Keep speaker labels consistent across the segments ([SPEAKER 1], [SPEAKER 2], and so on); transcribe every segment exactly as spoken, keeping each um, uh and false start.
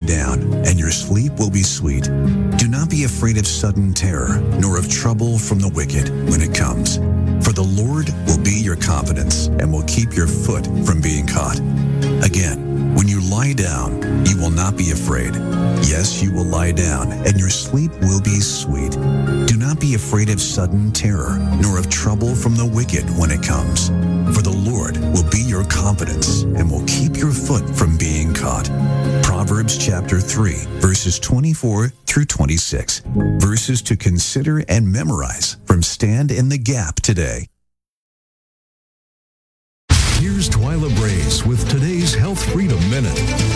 [SPEAKER 1] down, and your sleep will be sweet. Do not be afraid of sudden terror, nor of trouble from the wicked when it comes. For the Lord will be your confidence and will keep your foot from being caught. Again, when you lie down, you will not be afraid. Yes, you will lie down, and your sleep will be sweet. Do not be afraid of sudden terror, nor of trouble from the wicked when it comes. For the Lord will be your confidence and will keep your foot from being caught. Proverbs chapter three, verses twenty-four through twenty-six. Verses to consider and memorize from Stand in the Gap today.
[SPEAKER 2] Here's Twyla Brace with today's Health Freedom Minute.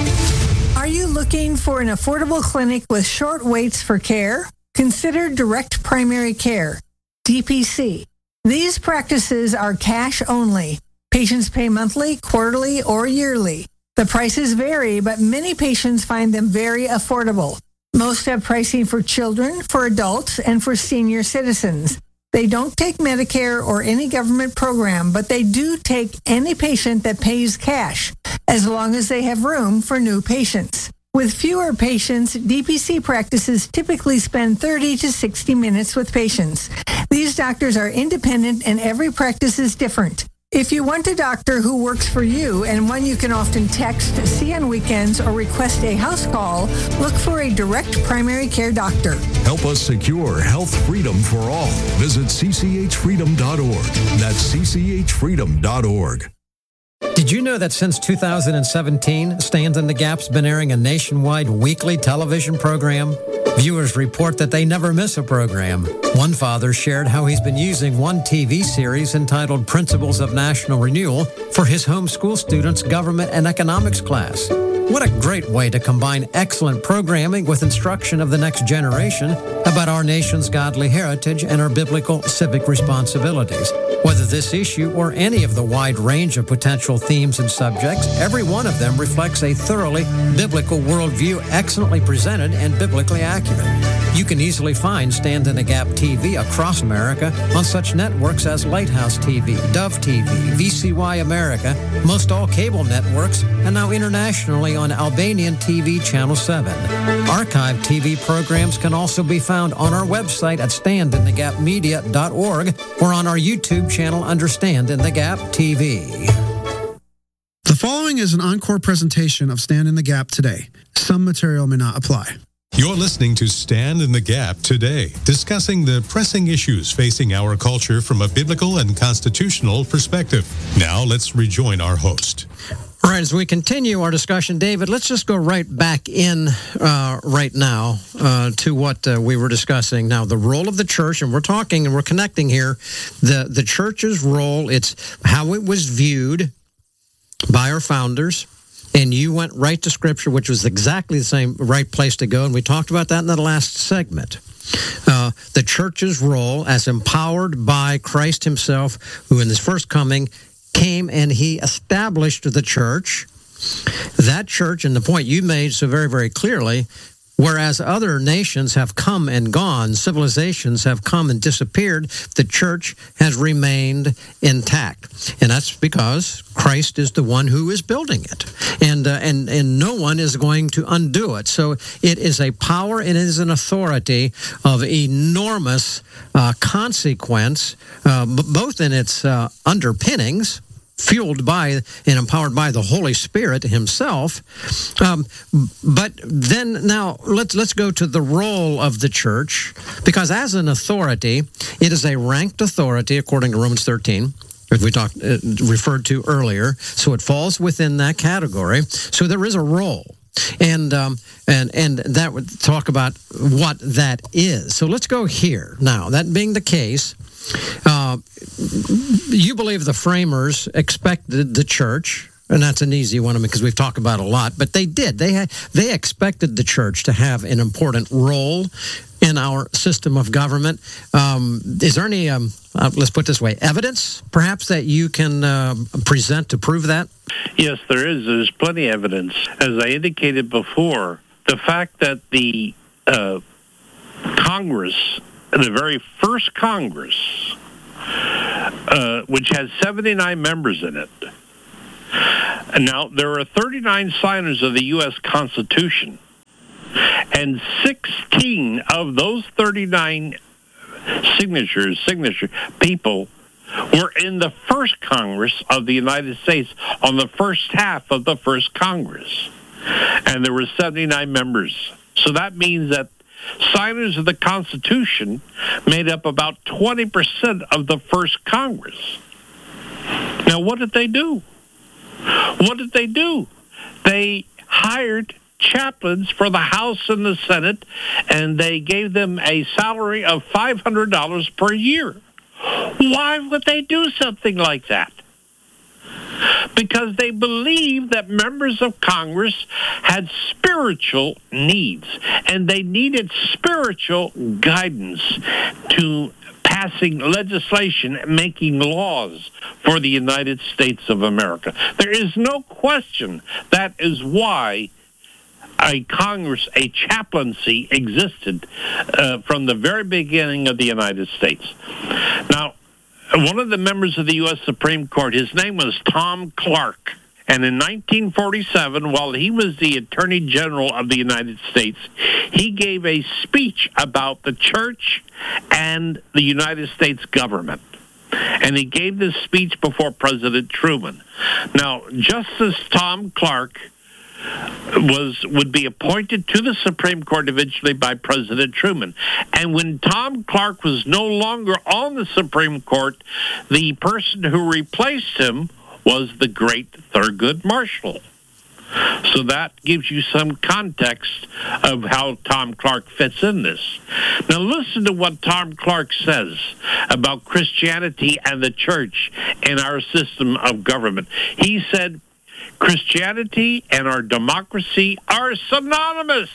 [SPEAKER 3] Are you looking for an affordable clinic with short waits for care? Consider Direct Primary Care, D P C. These practices are cash only. Patients pay monthly, quarterly, or yearly. The prices vary, but many patients find them very affordable. Most have pricing for children, for adults, and for senior citizens. They don't take Medicare or any government program, but they do take any patient that pays cash, as long as they have room for new patients. With fewer patients, D P C practices typically spend thirty to sixty minutes with patients. These doctors are independent and every practice is different. If you want a doctor who works for you and one you can often text, see on weekends, or request a house call, look for a Direct Primary Care doctor.
[SPEAKER 2] Help us secure health freedom for all. Visit c c h freedom dot org. That's c c h freedom dot org.
[SPEAKER 4] Did you know that since two thousand seventeen, Stand in the Gap's been airing a nationwide weekly television program? Viewers report that they never miss a program. One father shared how he's been using one T V series entitled Principles of National Renewal for his homeschool students' government and economics class. What a great way to combine excellent programming with instruction of the next generation about our nation's godly heritage and our biblical civic responsibilities. Whether this issue or any of the wide range of potential themes and subjects, every one of them reflects a thoroughly biblical worldview, excellently presented and biblically accurate. You can easily find Stand in the Gap T V across America on such networks as Lighthouse T V, Dove T V, V C Y America, most all cable networks, and now internationally on Albanian T V Channel seven. Archive T V programs can also be found on our website at stand in the gap media dot org or on our YouTube channel under Stand in the Gap T V.
[SPEAKER 5] The following is an encore presentation of Stand in the Gap today. Some material may not apply.
[SPEAKER 6] You're listening to Stand in the Gap today, discussing the pressing issues facing our culture from a biblical and constitutional perspective. Now let's rejoin our host.
[SPEAKER 4] All right, as we continue our discussion, David, let's just go right back in uh, right now uh, to what uh, we were discussing. Now, the role of the church, and we're talking and we're connecting here, the, the church's role, it's how it was viewed by our founders. And you went right to Scripture, which was exactly the same right place to go. And we talked about that in the last segment. Uh, the church's role as empowered by Christ himself, who in his first coming came and he established the church. That church, and the point you made so very, very clearly, whereas other nations have come and gone, civilizations have come and disappeared, the church has remained intact. And that's because Christ is the one who is building it. And uh, and and no one is going to undo it. So it is a power, it is an authority of enormous uh, consequence, uh, both in its uh, underpinnings, fueled by and empowered by the Holy Spirit himself. Um, but then now let's let's go to the role of the church, because as an authority, it is a ranked authority according to Romans thirteen, as we talked uh, referred to earlier. So it falls within that category. So there is a role. And um, and and that would talk about what that is. So let's go here now. That being the case, uh, you believe the framers expected the church, and that's an easy one because we've talked about it a lot. But they did. They had, they expected the church to have an important role in our system of government. Um, is there any, um, uh, let's put it this way, evidence perhaps that you can uh, present to prove that?
[SPEAKER 7] Yes, there is. There's plenty of evidence. As I indicated before, the fact that the uh, Congress, the very first Congress, uh, which has seventy-nine members in it, and now there are thirty-nine signers of the U S Constitution. And sixteen of those thirty-nine signatures, signature people were in the first Congress of the United States on the first half of the first Congress. And there were seventy-nine members. So that means that signers of the Constitution made up about twenty percent of the first Congress. Now, what did they do? What did they do? They hired chaplains for the House and the Senate, and they gave them a salary of five hundred dollars per year. Why would they do something like that? Because they believed that members of Congress had spiritual needs, and they needed spiritual guidance to passing legislation, making laws for the United States of America. There is no question that is why a Congress, a chaplaincy existed uh, from the very beginning of the United States. Now, one of the members of the U S Supreme Court, his name was Tom Clark. And in nineteen forty-seven, while he was the Attorney General of the United States, he gave a speech about the church and the United States government. And he gave this speech before President Truman. Now, Justice Tom Clark was would be appointed to the Supreme Court eventually by President Truman. And when Tom Clark was no longer on the Supreme Court, the person who replaced him was the great Thurgood Marshall. So that gives you some context of how Tom Clark fits in this. Now listen to what Tom Clark says about Christianity and the church in our system of government. He said, Christianity and our democracy are synonymous.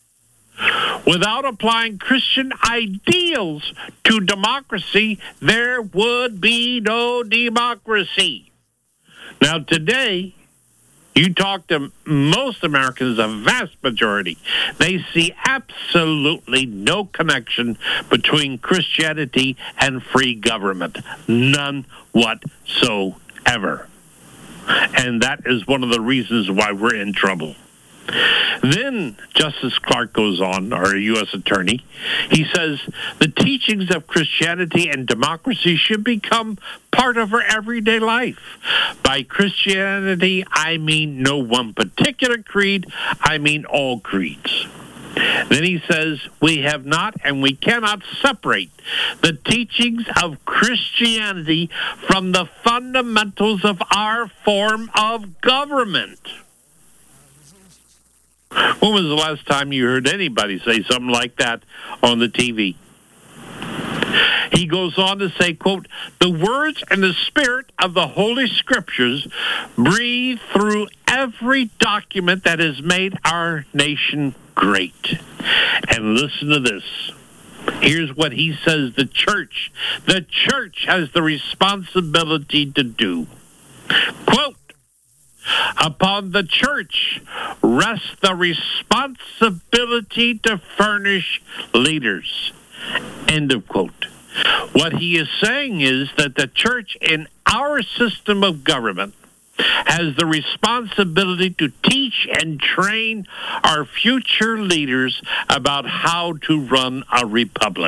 [SPEAKER 7] Without applying Christian ideals to democracy, there would be no democracy. Now, today, you talk to most Americans, a vast majority, they see absolutely no connection between Christianity and free government. None whatsoever. And that is one of the reasons why we're in trouble. Then Justice Clark goes on, our U S attorney. He says, the teachings of Christianity and democracy should become part of our everyday life. By Christianity, I mean no one particular creed. I mean all creeds. Then he says, we have not and we cannot separate the teachings of Christianity from the fundamentals of our form of government. When was the last time you heard anybody say something like that on the T V? He goes on to say, quote, the words and the spirit of the Holy Scriptures breathe through every document that has made our nation great. And listen to this. Here's what he says the church, the church has the responsibility to do. Quote, upon the church rests the responsibility to furnish leaders. End of quote. What he is saying is that the church in our system of government has the responsibility to teach and train our future leaders about how to run a republic.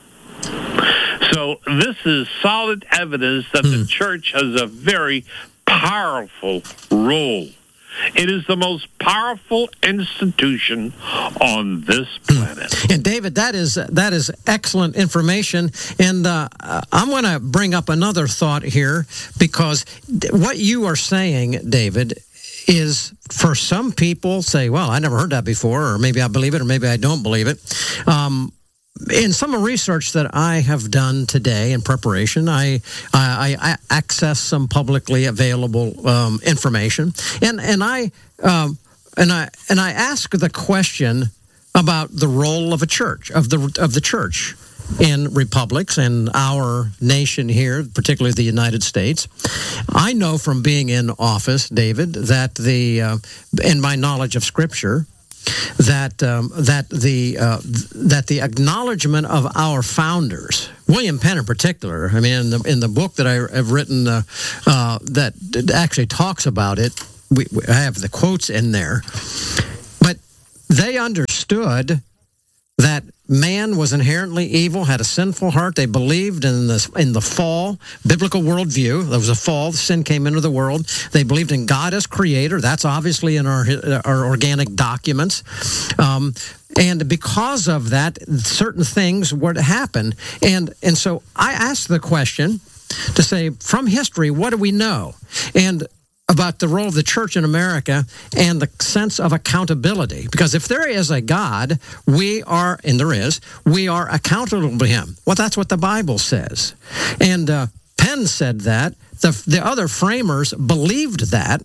[SPEAKER 7] So this is solid evidence that hmm. the church has a very powerful role. It is the most powerful institution on this planet.
[SPEAKER 4] And David, that is that is excellent information. And uh, I'm going to bring up another thought here, because what you are saying, David, is for some people say, well, I never heard that before, or maybe I believe it, or maybe I don't believe it. Um, In some research that I have done today in preparation, I I, I access some publicly available um, information, and and I um, and I and I ask the question about the role of a church of the of the church in republics and our nation here, particularly the United States. I know from being in office, David, that the uh, in my knowledge of Scripture, that um, that the uh, that the acknowledgement of our founders, William Penn in particular, I mean, in the, in the book that I have written uh, uh, that actually talks about it, we, we, I have the quotes in there, but they understood understood that man was inherently evil, had a sinful heart. They believed in the, in the fall, biblical worldview. There was a fall. Sin came into the world. They believed in God as creator. That's obviously in our, our organic documents. Um, and because of that, certain things would happen. And, and so I asked the question to say, from history, what do we know? And about the role of the church in America and the sense of accountability. Because if there is a God, we are, and there is, we are accountable to him. Well, that's what the Bible says. And uh, Penn said that. The, the other framers believed that.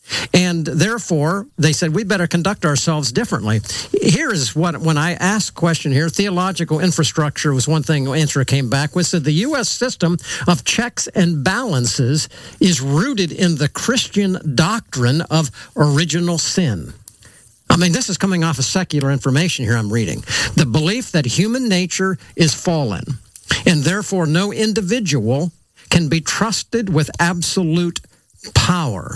[SPEAKER 4] And therefore, they said, we better conduct ourselves differently. Here is what, when I asked a question here, theological infrastructure was one thing the answer came back with, said the U S system of checks and balances is rooted in the Christian doctrine of original sin. I mean, this is coming off of secular information here I'm reading. The belief that human nature is fallen, and therefore no individual can be trusted with absolute power.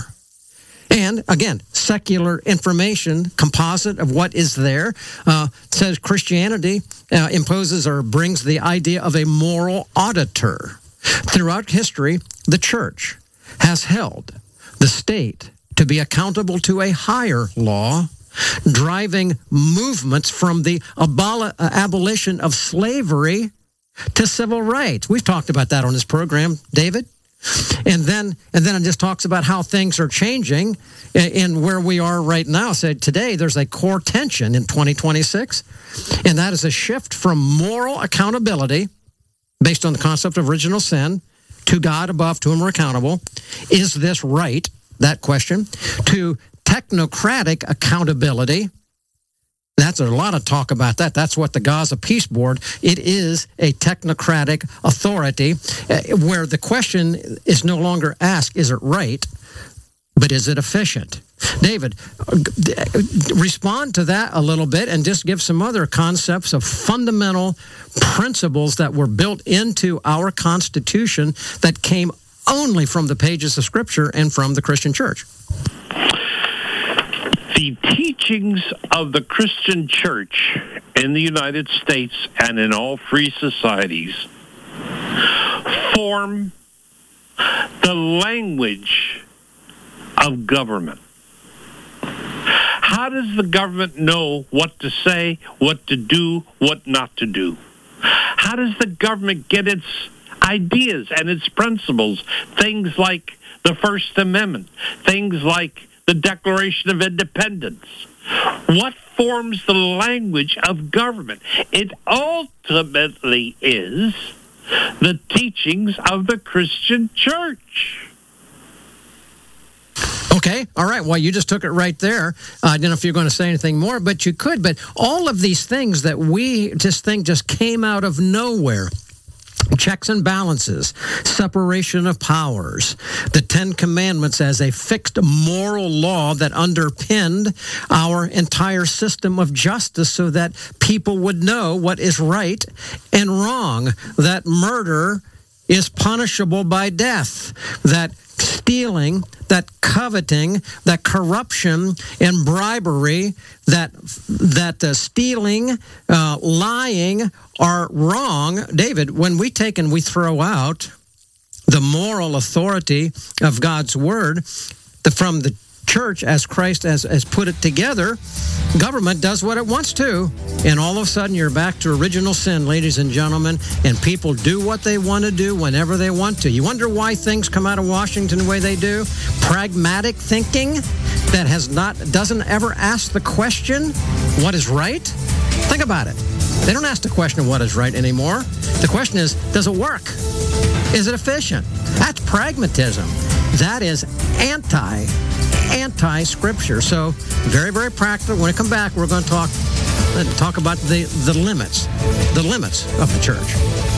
[SPEAKER 4] And again, secular information, composite of what is there, uh, says Christianity uh, imposes or brings the idea of a moral auditor. Throughout history, the church has held the state to be accountable to a higher law, driving movements from the abol- uh, abolition of slavery to civil rights. We've talked about that on this program, David. And then and then it just talks about how things are changing in where we are right now. So today there's a core tension in twenty twenty-six, and that is a shift from moral accountability based on the concept of original sin to God above, to whom we're accountable. Is this right? That question. To technocratic accountability. That's a lot of talk about that. That's what the Gaza Peace Board, it is a technocratic authority uh, where the question is no longer asked, is it right, but is it efficient? David, uh, respond to that a little bit and just give some other concepts of fundamental principles that were built into our Constitution that came only from the pages of Scripture and from the Christian church.
[SPEAKER 7] The teachings of the Christian church in the United States and in all free societies form the language of government. How does the government know what to say, what to do, what not to do? How does the government get its ideas and its principles? Things like the First Amendment, things like the Declaration of Independence. What forms the language of government? It ultimately is the teachings of the Christian church.
[SPEAKER 4] Okay, all right. Well, you just took it right there. Uh, I don't know if you're going to say anything more, but you could. But all of these things that we just think just came out of nowhere. Checks and balances, separation of powers, the Ten Commandments as a fixed moral law that underpinned our entire system of justice so that people would know what is right and wrong, that murder is punishable by death, that stealing, that coveting, that corruption and bribery, that that uh, stealing, uh, lying are wrong. David, when we take and we throw out the moral authority of God's word the, from the church as Christ has, has put it together, government does what it wants to. And all of a sudden, you're back to original sin, ladies and gentlemen, and people do what they want to do whenever they want to. You wonder why things come out of Washington the way they do? Pragmatic thinking that has not doesn't ever ask the question, what is right? Think about it. They don't ask the question of what is right anymore. The question is, does it work? Is it efficient? That's pragmatism. That is anti anti-scripture. So very, very practical. When we come back, we're going to talk talk about the, the limits, the limits of the church.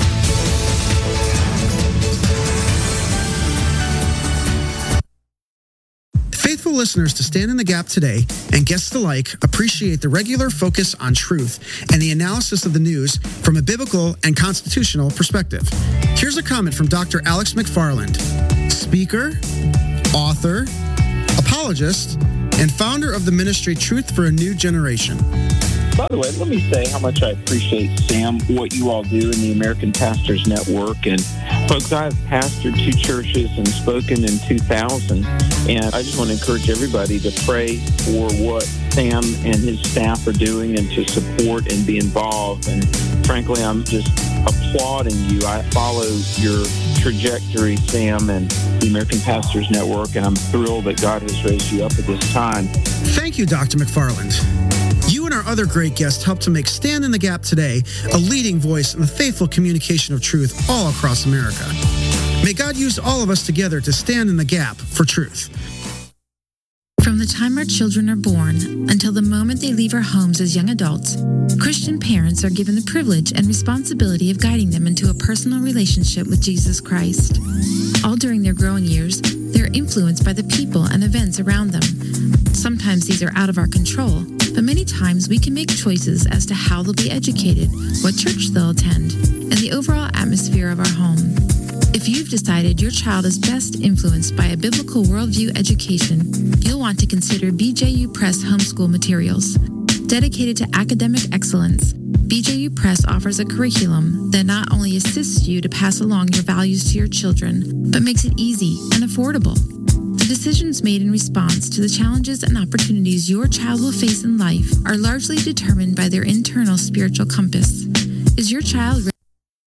[SPEAKER 5] Faithful listeners to Stand in the Gap today and guests alike appreciate the regular focus on truth and the analysis of the news from a biblical and constitutional perspective. Here's a comment from Doctor Alex McFarland, speaker, author, apologist, and founder of the ministry Truth for a New Generation.
[SPEAKER 8] By the way, let me say how much I appreciate, Sam, what you all do in the American Pastors Network. And folks, I've pastored two churches and spoken in two thousand. And I just want to encourage everybody to pray for what Sam and his staff are doing and to support and be involved. And frankly, I'm just applauding you. I follow your trajectory, Sam, and the American Pastors Network, and I'm thrilled that God has raised you up at this time.
[SPEAKER 5] Thank you, Doctor McFarland. You and our other great guests helped to make Stand in the Gap Today a leading voice in the faithful communication of truth all across America. May God use all of us together to stand in the gap for truth.
[SPEAKER 9] From the time our children are born until the moment they leave our homes as young adults, Christian parents are given the privilege and responsibility of guiding them into a personal relationship with Jesus Christ. All during their growing years, they're influenced by the people and events around them. Sometimes these are out of our control, but many times we can make choices as to how they'll be educated, what church they'll attend, and the overall atmosphere of our home. If you've decided your child is best influenced by a biblical worldview education, you'll want to consider B J U Press homeschool materials. Dedicated to academic excellence, B J U Press offers a curriculum that not only assists you to pass along your values to your children, but makes it easy and affordable. The decisions made in response to the challenges and opportunities your child will face in life are largely determined by their internal spiritual compass. Is your child ready?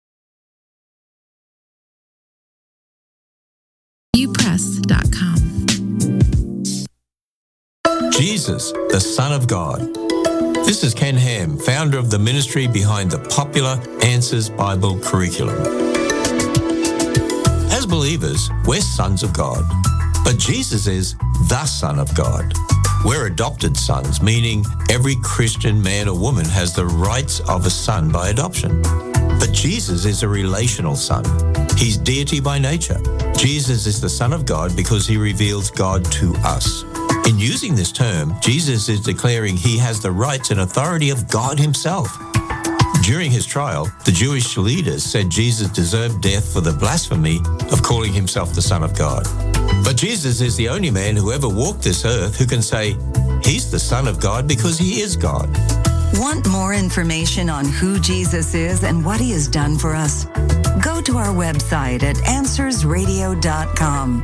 [SPEAKER 9] u press dot com.
[SPEAKER 10] Jesus, the Son of God. This is Ken Ham, founder of the ministry behind the popular Answers Bible curriculum. As believers, we're sons of God, but Jesus is the Son of God. We're adopted sons, meaning every Christian man or woman has the rights of a son by adoption. But Jesus is a relational son. He's deity by nature. Jesus is the Son of God because he reveals God to us. In using this term, Jesus is declaring he has the rights and authority of God himself. During his trial, the Jewish leaders said Jesus deserved death for the blasphemy of calling himself the Son of God. But Jesus is the only man who ever walked this earth who can say he's the Son of God because he is God.
[SPEAKER 11] Want more information on who Jesus is and what he has done for us? Go to our website at answers radio dot com.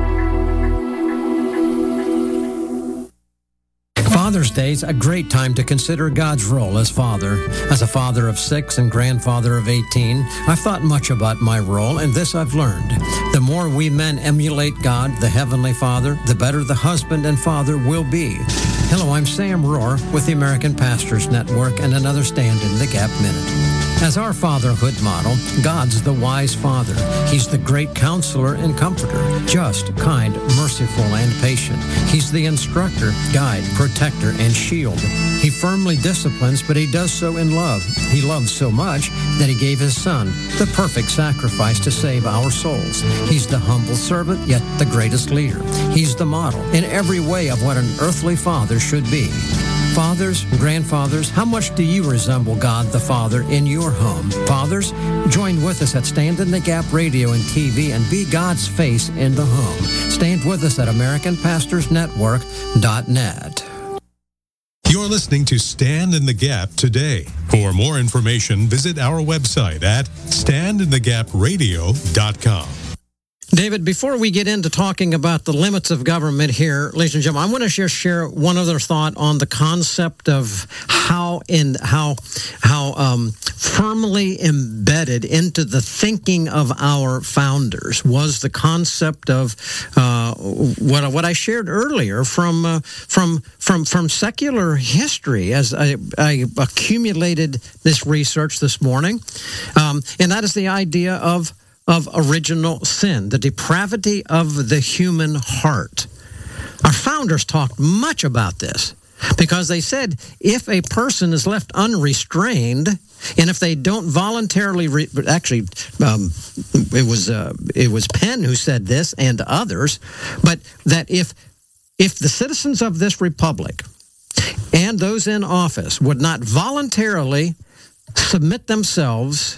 [SPEAKER 4] Father's Day is a great time to consider God's role as father. As a father of six and grandfather of eighteen, I've thought much about my role, and this I've learned. The more we men emulate God, the Heavenly Father, the better the husband and father will be. Hello, I'm Sam Rohr with the American Pastors Network and another Stand in the Gap Minute. As our fatherhood model, God's the wise father. He's the great counselor and comforter, just, kind, merciful, and patient. He's the instructor, guide, protector, and shield. He firmly disciplines, but he does so in love. He loves so much that he gave his son, the perfect sacrifice to save our souls. He's the humble servant, yet the greatest leader. He's the model in every way of what an earthly father should be. Fathers, grandfathers, how much do you resemble God the Father in your home? Fathers, join with us at Stand in the Gap Radio and T V and be God's face in the home. Stand with us at American Pastors Network dot net.
[SPEAKER 6] You're listening to Stand in the Gap today. For more information, visit our website at stand in the gap radio dot com.
[SPEAKER 4] David, before we get into talking about the limits of government here, ladies and gentlemen, I want to just share one other thought on the concept of how in how how um, firmly embedded into the thinking of our founders was the concept of uh, what what I shared earlier from uh, from from from secular history as I, I accumulated this research this morning, um, and that is the idea of. of original sin, the depravity of the human heart. Our founders talked much about this because they said if a person is left unrestrained and if they don't voluntarily, re- actually, um, it was uh, it was Penn who said this and others, but that if if the citizens of this republic and those in office would not voluntarily submit themselves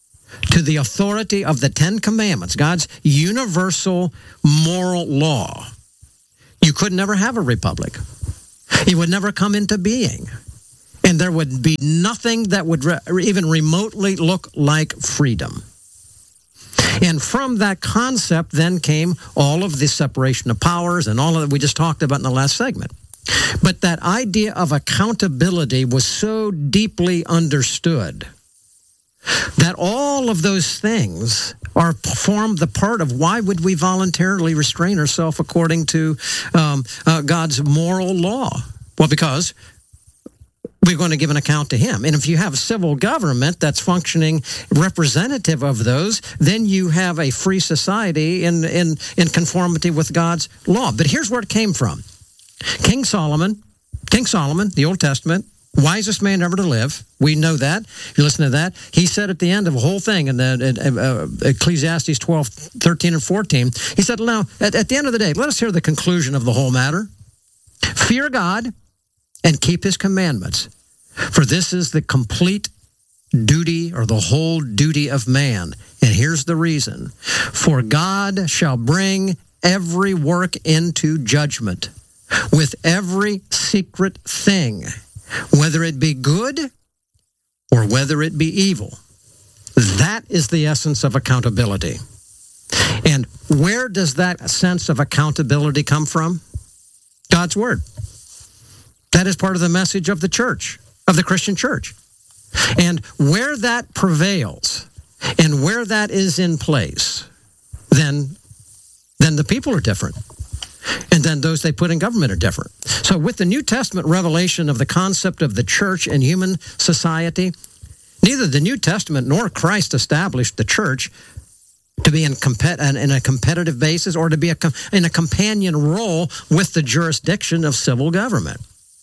[SPEAKER 4] to the authority of the Ten Commandments, God's universal moral law, you could never have a republic. It would never come into being. And there would be nothing that would re- even remotely look like freedom. And from that concept then came all of the separation of powers and all of that we just talked about in the last segment. But that idea of accountability was so deeply understood that all of those things are form the part of why would we voluntarily restrain ourselves according to um, uh, God's moral law? Well, because we're going to give an account to him. And if you have a civil government that's functioning representative of those, then you have a free society in, in, in conformity with God's law. But here's where it came from. King Solomon, King Solomon, the Old Testament, wisest man ever to live. We know that. You listen to that. He said at the end of the whole thing in the uh, Ecclesiastes twelve, thirteen, and fourteen, he said, now, at, at the end of the day, let us hear the conclusion of the whole matter. Fear God and keep his commandments, for this is the complete duty or the whole duty of man. And here's the reason. For God shall bring every work into judgment with every secret thing, whether it be good or whether it be evil. That is the essence of accountability. And where does that sense of accountability come from? God's Word. That is part of the message of the church, of the Christian church. And where that prevails and where that is in place, then, then the people are different. And then those they put in government are different. So with the New Testament revelation of the concept of the church and human society, neither the New Testament nor Christ established the church to be in, compet- in a competitive basis or to be a, in a companion role with the jurisdiction of civil government.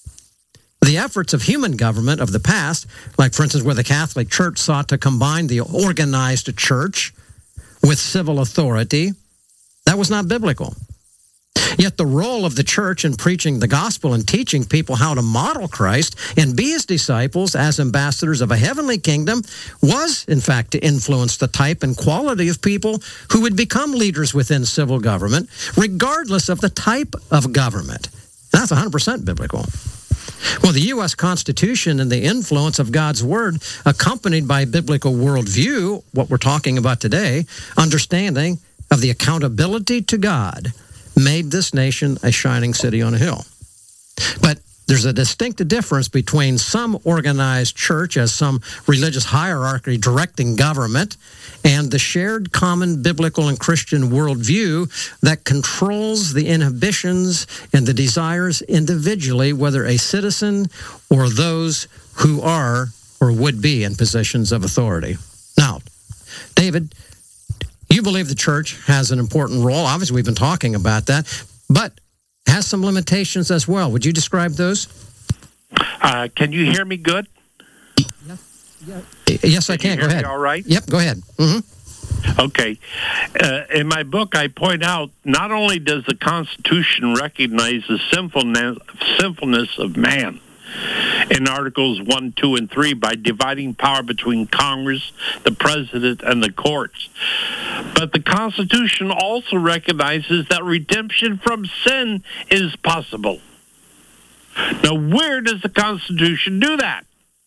[SPEAKER 4] The efforts of human government of the past, like, for instance, where the Catholic Church sought to combine the organized church with civil authority, that was not biblical. Yet the role of the church in preaching the gospel and teaching people how to model Christ and be his disciples as ambassadors of a heavenly kingdom was, in fact, to influence the type and quality of people who would become leaders within civil government, regardless of the type of government. That's one hundred percent biblical. Well, the U S Constitution and the influence of God's Word, accompanied by biblical worldview, what we're talking about today, understanding of the accountability to God, made this nation a shining city on a hill. But there's a distinct difference between some organized church as some religious hierarchy directing government and the shared common biblical and Christian worldview that controls the inhibitions and the desires individually, whether a citizen or those who are or would be in positions of authority. Now, David, you believe the church has an important role. Obviously, we've been talking about that, but has some limitations as well. Would you describe those?
[SPEAKER 7] Uh, can you hear me good?
[SPEAKER 4] Yes, I can.
[SPEAKER 7] can
[SPEAKER 4] Go ahead.
[SPEAKER 7] All right?
[SPEAKER 4] Yep, go ahead. Mm-hmm.
[SPEAKER 7] Okay. Uh, in my book, I point out not only does the Constitution recognize the sinfulness, sinfulness of man in Articles one, two, and three by dividing power between Congress, the President, and the courts, but the Constitution also recognizes that redemption from sin is possible. Now, where does the Constitution do that?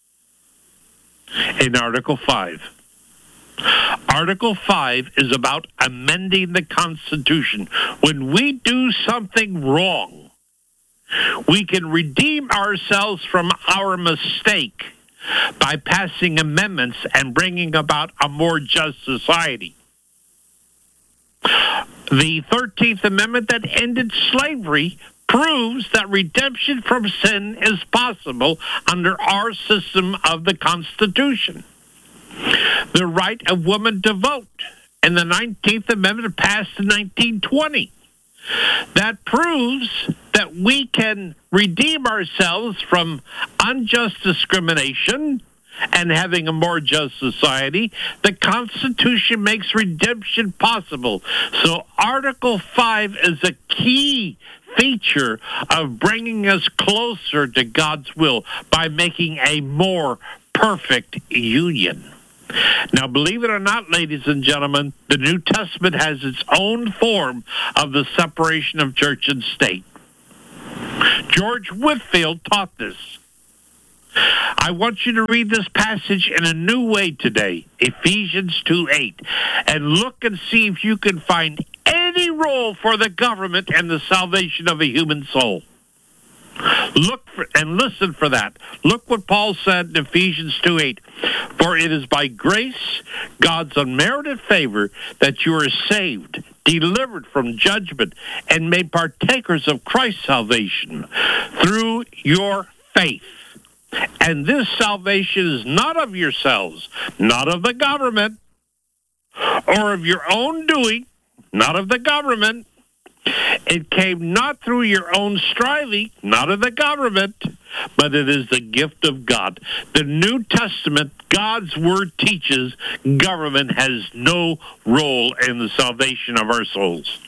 [SPEAKER 7] In Article five. Article five is about amending the Constitution. When we do something wrong, we can redeem ourselves from our mistake by passing amendments and bringing about a more just society. The thirteenth Amendment that ended slavery proves that redemption from sin is possible under our system of the Constitution. The right of women to vote in the nineteenth Amendment passed in nineteen twenty. That proves that we can redeem ourselves from unjust discrimination and having a more just society. The Constitution makes redemption possible. So Article five is a key feature of bringing us closer to God's will by making a more perfect union. Now, believe it or not, ladies and gentlemen, the New Testament has its own form of the separation of church and state. George Whitefield taught this. I want you to read this passage in a new way today, Ephesians two eight, and look and see if you can find any role for the government and the salvation of a human soul. Look for, and listen for that. Look what Paul said in Ephesians two eight. For it is by grace, God's unmerited favor, that you are saved, delivered from judgment, and made partakers of Christ's salvation through your faith. And this salvation is not of yourselves, not of the government, or of your own doing, not of the government. It came not through your own striving, not of the government, but it is the gift of God. The New Testament, God's Word teaches government has no role in the salvation of our souls.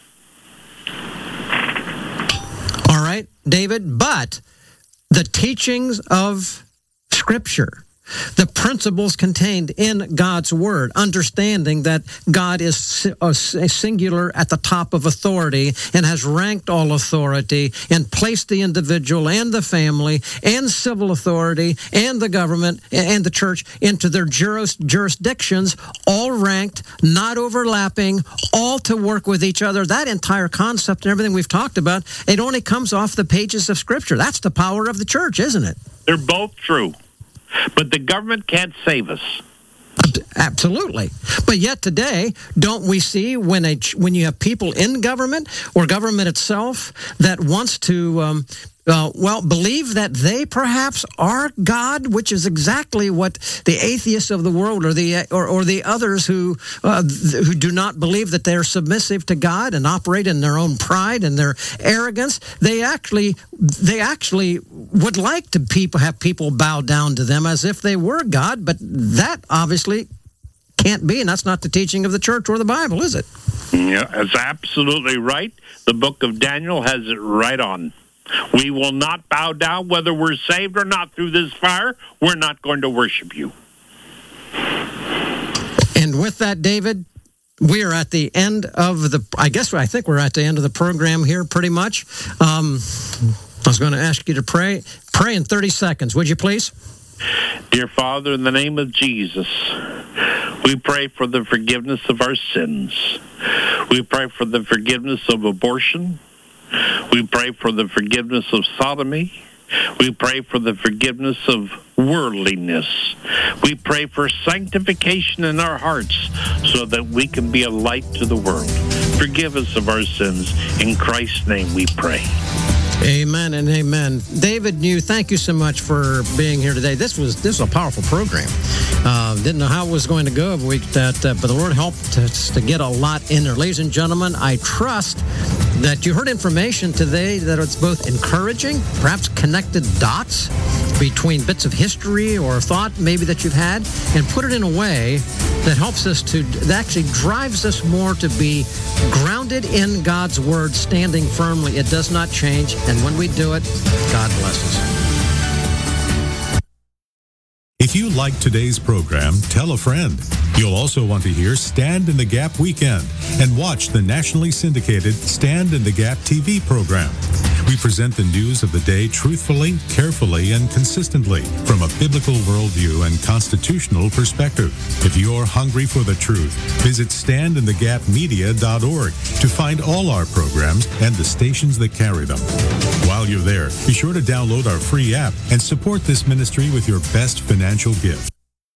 [SPEAKER 4] All right, David, but the teachings of Scripture, the principles contained in God's Word, understanding that God is a singular at the top of authority and has ranked all authority and placed the individual and the family and civil authority and the government and the church into their juris, jurisdictions, all ranked, not overlapping, all to work with each other. That entire concept and everything we've talked about, it only comes off the pages of Scripture. That's the power of the church, isn't it?
[SPEAKER 7] They're both true. But the government can't save us.
[SPEAKER 4] Absolutely. But yet today, don't we see when a when you have people in government or government itself that wants to, um, uh, well, believe that they perhaps are God, which is exactly what the atheists of the world or the or, or the others who uh, who do not believe that they're submissive to God and operate in their own pride and their arrogance, they actually they actually would like to people have people bow down to them as if they were God, but that obviously can't be, and that's not the teaching of the church or the Bible, is it?
[SPEAKER 7] Yeah, that's absolutely right. The book of Daniel has it right on. We will not bow down whether we're saved or not through this fire. We're not going to worship you.
[SPEAKER 4] And with that, David, we are at the end of the, I guess I think we're at the end of the program here pretty much. Um, I was going to ask you to pray. Pray in thirty seconds, would you please?
[SPEAKER 7] Dear Father, in the name of Jesus, we pray for the forgiveness of our sins. We pray for the forgiveness of abortion. We pray for the forgiveness of sodomy. We pray for the forgiveness of worldliness. We pray for sanctification in our hearts so that we can be a light to the world. Forgive us of our sins. In Christ's name we pray.
[SPEAKER 4] Amen and amen. David New, thank you so much for being here today. This was this was a powerful program. Uh, didn't know how it was going to go, we, that, uh, but the Lord helped us to get a lot in there. Ladies and gentlemen, I trust that you heard information today that it's both encouraging, perhaps connected dots between bits of history or thought maybe that you've had, and put it in a way that helps us to, that actually drives us more to be grounded in God's Word, standing firmly. It does not change, and when we do it, God bless us.
[SPEAKER 6] If you like today's program, tell a friend. You'll also want to hear Stand in the Gap Weekend and watch the nationally syndicated Stand in the Gap T V program. We present the news of the day truthfully, carefully, and consistently from a biblical worldview and constitutional perspective. If you're hungry for the truth, visit stand in the gap media dot org to find all our programs and the stations that carry them. While you're there, be sure to download our free app and support this ministry with your best financial gift.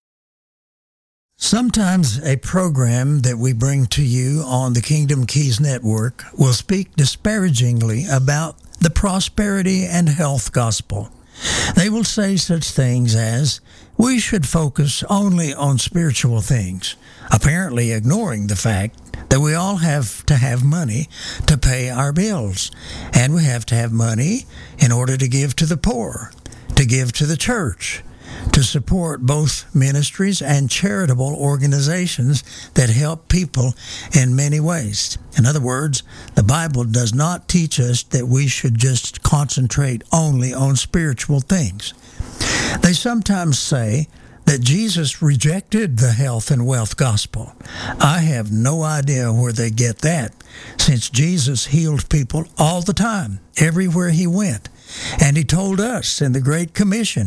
[SPEAKER 12] Sometimes a program that we bring to you on the Kingdom Keys Network will speak disparagingly about the prosperity and health gospel. They will say such things as, we should focus only on spiritual things, apparently ignoring the fact that we all have to have money to pay our bills, and we have to have money in order to give to the poor, to give to the church, to support both ministries and charitable organizations that help people in many ways. In other words, the Bible does not teach us that we should just concentrate only on spiritual things. They sometimes say that Jesus rejected the health and wealth gospel. I have no idea where they get that, since Jesus healed people all the time, everywhere he went. And he told us in the Great Commission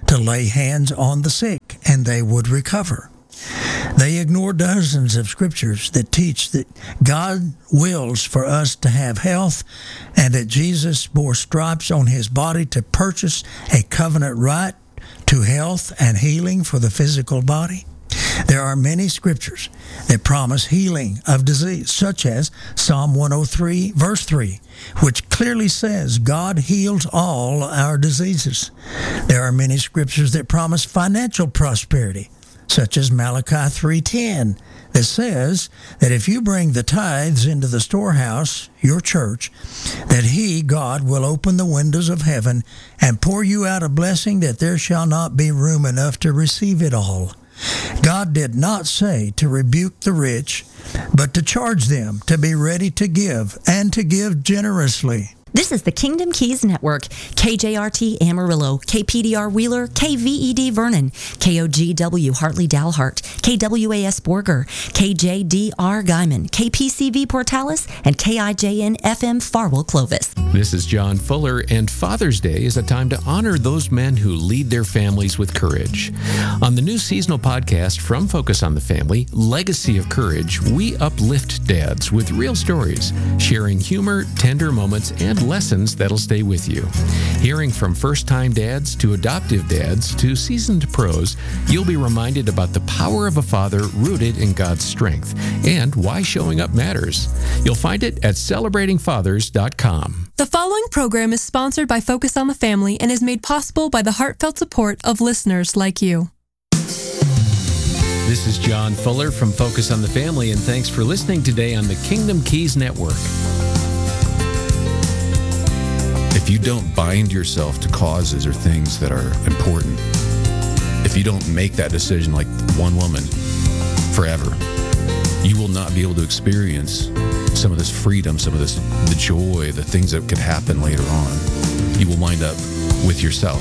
[SPEAKER 12] to lay hands on the sick and they would recover. They ignore dozens of scriptures that teach that God wills for us to have health and that Jesus bore stripes on his body to purchase a covenant right to health and healing for the physical body. There are many scriptures that promise healing of disease, such as Psalm one oh three, verse three, which clearly says God heals all our diseases. There are many scriptures that promise financial prosperity, such as Malachi three ten, that says that if you bring the tithes into the storehouse, your church, that he, God, will open the windows of heaven and pour you out a blessing that there shall not be room enough to receive it all. God did not say to rebuke the rich, but to charge them to be ready to give and to give generously.
[SPEAKER 13] This is the Kingdom Keys Network. K J R T Amarillo, K P D R Wheeler, K V E D Vernon, K O G W Hartley Dalhart, K W A S Borger, K J D R Guyman, K P C V Portales, and K I J N F M Farwell Clovis.
[SPEAKER 14] This is John Fuller, and Father's Day is a time to honor those men who lead their families with courage. On the new seasonal podcast from Focus on the Family, Legacy of Courage, we uplift dads with real stories, sharing humor, tender moments, and lessons that'll stay with you. Hearing from first-time dads to adoptive dads to seasoned pros, you'll be reminded about the power of a father rooted in God's strength and why showing up matters. You'll find it at celebrating fathers dot com.
[SPEAKER 15] The following program is sponsored by Focus on the Family and is made possible by the heartfelt support of listeners like you.
[SPEAKER 14] This is John Fuller from Focus on the Family, and thanks for listening today on the Kingdom Keys Network.
[SPEAKER 16] If you don't bind yourself to causes or things that are important, if you don't make that decision like one woman forever, you will not be able to experience some of this freedom, some of this, the joy, the things that could happen later on. You will wind up with yourself.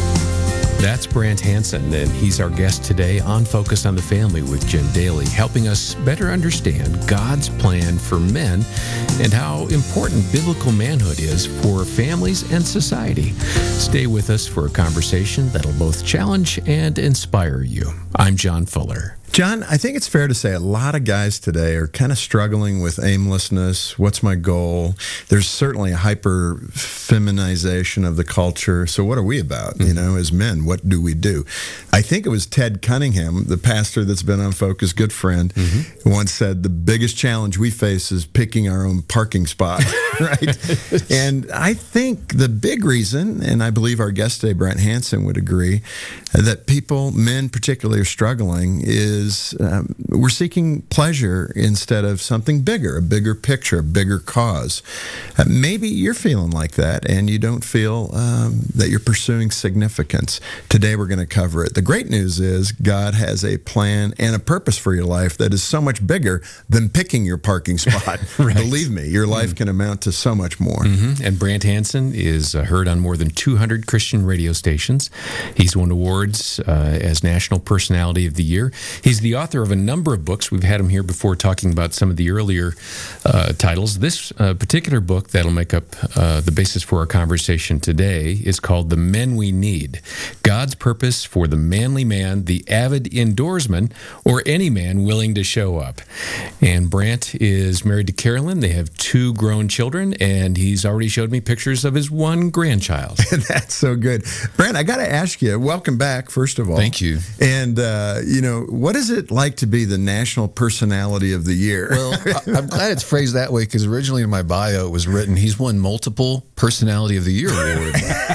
[SPEAKER 14] That's Brant Hansen, and he's our guest today on Focus on the Family with Jim Daly, helping us better understand God's plan for men and how important biblical manhood is for families and society. Stay with us for a conversation that'll both challenge and inspire you. I'm John Fuller.
[SPEAKER 17] John, I think it's fair to say a lot of guys today are kind of struggling with aimlessness. What's my goal? There's certainly a hyper feminization of the culture. So what are we about? Mm-hmm. You know, as men, what do we do? I think it was Ted Cunningham, the pastor that's been on Focus, good friend, mm-hmm. once said the biggest challenge we face is picking our own parking spot, right? And I think the big reason, and I believe our guest today, Brant Hansen, would agree, that people, men particularly, are struggling is Um, we're seeking pleasure instead of something bigger, a bigger picture, a bigger cause. Uh, maybe you're feeling like that and you don't feel um, that you're pursuing significance. Today we're going to cover it. The great news is God has a plan and a purpose for your life that is so much bigger than picking your parking spot. Right. Believe me, your life mm-hmm. can amount to so much more.
[SPEAKER 14] Mm-hmm. And Brant Hansen is uh, heard on more than two hundred Christian radio stations. He's won awards uh, as National Personality of the Year. He's the author of a number of books. We've had him here before talking about some of the earlier uh, titles. This uh, particular book that'll make up uh, the basis for our conversation today is called The Men We Need, God's Purpose for the Manly Man, the Avid Indoorsman, or Any Man Willing to Show Up. And Brant is married to Carolyn. They have two grown children, and he's already showed me pictures of his one grandchild.
[SPEAKER 17] That's so good. Brant, I got to ask you, welcome back, first of all.
[SPEAKER 16] Thank you.
[SPEAKER 17] And, uh, you know, what is it like to be the National Personality of the Year?
[SPEAKER 16] Well, I, I'm glad it's phrased that way because originally in my bio it was written, he's won multiple Personality of the Year award.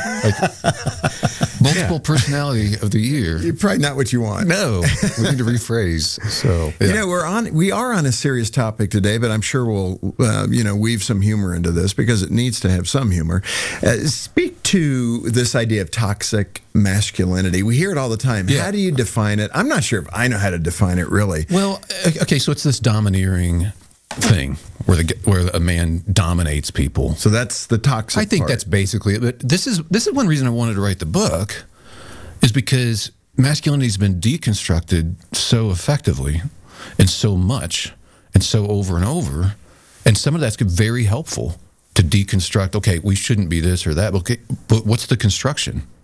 [SPEAKER 16] Like, multiple yeah. Personality of the Year.
[SPEAKER 17] You're probably not what you want.
[SPEAKER 16] No, we need to rephrase. So yeah.
[SPEAKER 17] You know, we're on. We are on a serious topic today, but I'm sure we'll, uh, you know, weave some humor into this because it needs to have some humor. Uh, speak to this idea of toxic masculinity. We hear it all the time. Yeah. How do you define it? I'm not sure if I know how to define it really.
[SPEAKER 16] Well, okay, so it's this domineering thing where the where a man dominates people.
[SPEAKER 17] So that's the toxic
[SPEAKER 16] I think
[SPEAKER 17] part.
[SPEAKER 16] That's basically it. But this is this is one reason I wanted to write the book, is because masculinity has been deconstructed so effectively and so much and so over and over, and some of that's very helpful to deconstruct. Okay, we shouldn't be this or that. Okay, but what's the construction?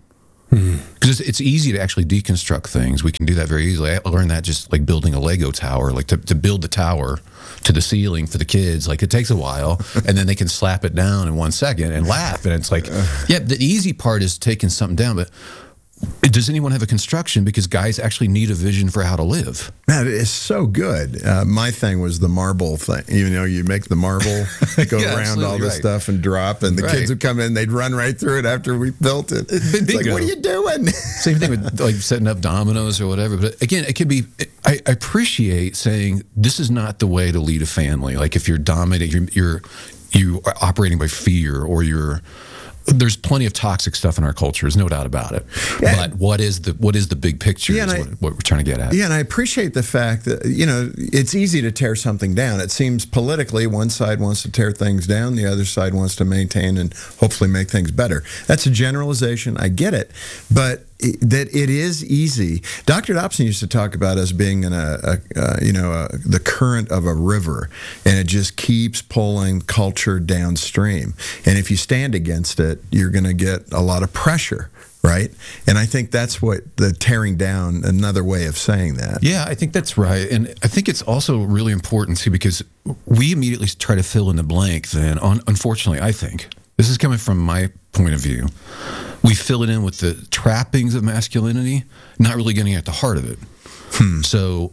[SPEAKER 16] Because it's, it's easy to actually deconstruct things. We can do that very easily. I learned that just like building a Lego tower, like to, to build the tower to the ceiling for the kids. Like it takes a while, and then they can slap it down in one second and laugh. And it's like, yeah, the easy part is taking something down, but does anyone have a construction? Because guys actually need a vision for how to live.
[SPEAKER 17] That is so good. Uh, my thing was the marble thing. You know, you make the marble go
[SPEAKER 16] Yeah,
[SPEAKER 17] around all this
[SPEAKER 16] right.
[SPEAKER 17] stuff and drop, and the
[SPEAKER 16] Right.
[SPEAKER 17] kids would come in, they'd run right through it after we built it. It's like,
[SPEAKER 16] Bingo.
[SPEAKER 17] what are you doing?
[SPEAKER 16] Same thing with like setting up dominoes or whatever. But again, it could be, I, I appreciate saying this is not the way to lead a family. Like if you're dominating, you're, you're, you are operating by fear, or you're, there's plenty of toxic stuff in our culture. There's no doubt about it.
[SPEAKER 17] Yeah.
[SPEAKER 16] But what is the what is the big picture?
[SPEAKER 17] Yeah,
[SPEAKER 16] is
[SPEAKER 17] and
[SPEAKER 16] what,
[SPEAKER 17] I-
[SPEAKER 16] what we're trying to get at.
[SPEAKER 17] Yeah, and I appreciate the fact that, you know, it's easy to tear something down. It seems politically one side wants to tear things down, the other side wants to maintain and hopefully make things better. That's a generalization. I get it. But it, that it is easy. Doctor Dobson used to talk about us being in a, a, a you know, a, the current of a river, and it just keeps pulling culture downstream. And if you stand against it, you're going to get a lot of pressure. Right? And I think that's what the tearing down, another way of saying that.
[SPEAKER 16] Yeah, I think that's right. And I think it's also really important, too, because we immediately try to fill in the blank then. On, unfortunately, I think, this is coming from my point of view, we fill it in with the trappings of masculinity, not really getting at the heart of it.
[SPEAKER 17] Hmm.
[SPEAKER 16] So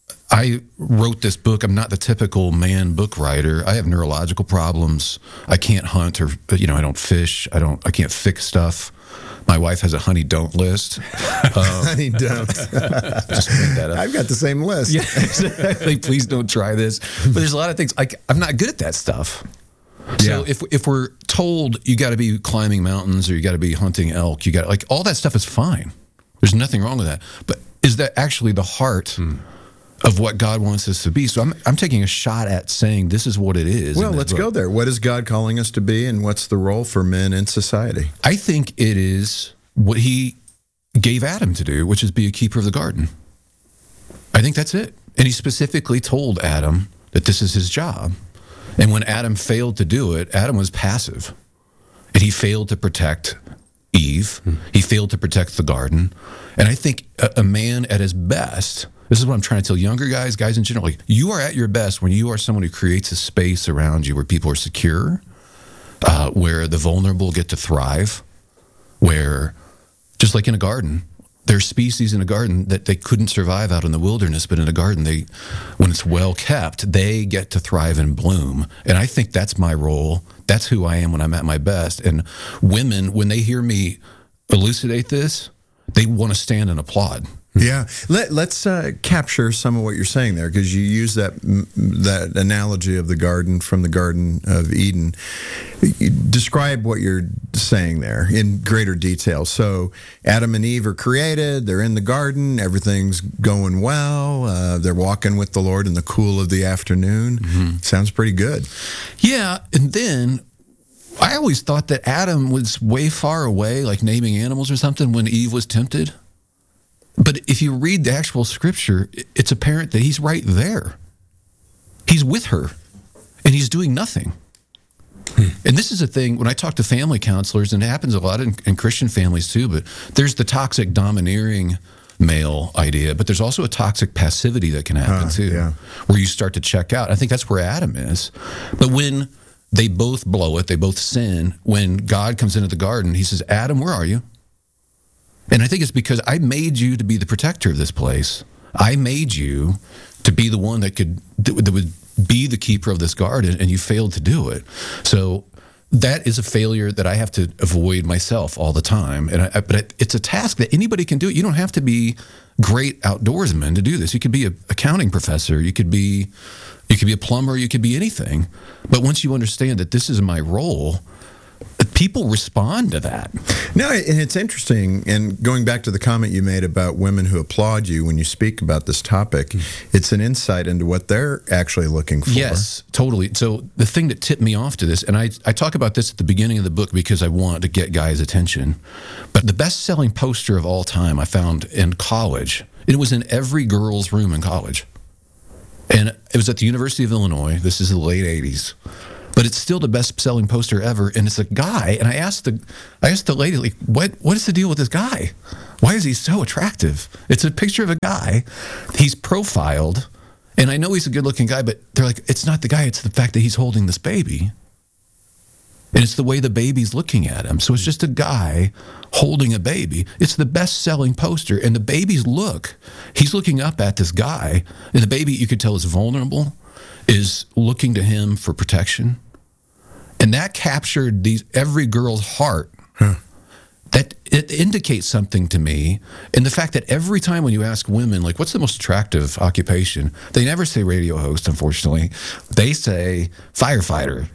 [SPEAKER 16] I wrote this book. I'm not the typical man book writer. I have neurological problems. I can't hunt, or, you know, I don't fish. I don't, I can't fix stuff. My wife has a honey don't list. Um,
[SPEAKER 17] Honey don't.
[SPEAKER 16] Just made that up.
[SPEAKER 17] I've got the same list.
[SPEAKER 16] Yeah, exactly. Please don't try this. But there's a lot of things like I'm not good at that stuff. So
[SPEAKER 17] Yeah.
[SPEAKER 16] if if we're told you got to be climbing mountains or you got to be hunting elk, you got like all that stuff is fine. There's nothing wrong with that. But is that actually the heart of what God wants us to be? So I'm I'm taking a shot at saying this is what it is.
[SPEAKER 17] Well,
[SPEAKER 16] in this
[SPEAKER 17] let's
[SPEAKER 16] book.
[SPEAKER 17] go there. What is God calling us to be, and what's the role for men in society?
[SPEAKER 16] I think it is what he gave Adam to do, which is be a keeper of the garden. I think that's it. And he specifically told Adam that this is his job. And when Adam failed to do it, Adam was passive. And he failed to protect Eve. He failed to protect the garden. And I think a, a man at his best, this is what I'm trying to tell younger guys, guys in general, like you are at your best when you are someone who creates a space around you where people are secure, uh, where the vulnerable get to thrive, where, just like in a garden, there's species in a garden that they couldn't survive out in the wilderness, but in a garden, they, when it's well kept, they get to thrive and bloom. And I think that's my role. That's who I am when I'm at my best. And women, when they hear me elucidate this, they want to stand and applaud.
[SPEAKER 17] Yeah, Let, let's uh, capture some of what you're saying there, because you use that that analogy of the garden from the Garden of Eden. You describe what you're saying there in greater detail. So Adam and Eve are created, they're in the garden, everything's going well, uh, they're walking with the Lord in the cool of the afternoon. Mm-hmm. Sounds pretty good.
[SPEAKER 16] Yeah, and then I always thought that Adam was way far away, like naming animals or something, when Eve was tempted. But if you read the actual scripture, it's apparent that he's right there. He's with her, and he's doing nothing. Hmm. And this is a thing, when I talk to family counselors, and it happens a lot in, in Christian families too, but there's the toxic domineering male idea, but there's also a toxic passivity that can happen
[SPEAKER 17] Uh,
[SPEAKER 16] too,
[SPEAKER 17] yeah.
[SPEAKER 16] where you start to check out. I think that's where Adam is. But when they both blow it, they both sin, when God comes into the garden, he says, Adam, where are you? And I think it's because I made you to be the protector of this place. I made you to be the one that could that would be the keeper of this garden, and you failed to do it. So that is a failure that I have to avoid myself all the time. And I, but it's a task that anybody can do. You don't have to be great outdoorsmen to do this. You could be an accounting professor. You could be you could be a plumber. You could be anything. But once you understand that this is my role, people respond to that.
[SPEAKER 17] No, and it's interesting, and going back to the comment you made about women who applaud you when you speak about this topic, it's an insight into what they're actually looking for.
[SPEAKER 16] Yes, totally. So the thing that tipped me off to this, and I, I talk about this at the beginning of the book because I want to get guys' attention, but the best-selling poster of all time I found in college, it was in every girl's room in college. And it was at the University of Illinois. This is the late eighties. but it's still the best-selling poster ever, and it's a guy. And I asked the, I asked the lady, like, what, what is the deal with this guy? Why is he so attractive? It's a picture of a guy. He's profiled, and I know he's a good-looking guy, but they're like, it's not the guy. It's the fact that he's holding this baby, and it's the way the baby's looking at him. So it's just a guy holding a baby. It's the best-selling poster, and the baby's look. He's looking up at this guy, and the baby, you could tell, is vulnerable, is looking to him for protection. And that captured these every girl's heart.
[SPEAKER 17] Huh.
[SPEAKER 16] That it indicates something to me. And the fact that every time when you ask women, like, what's the most attractive occupation? They never say radio host, unfortunately. They say firefighter.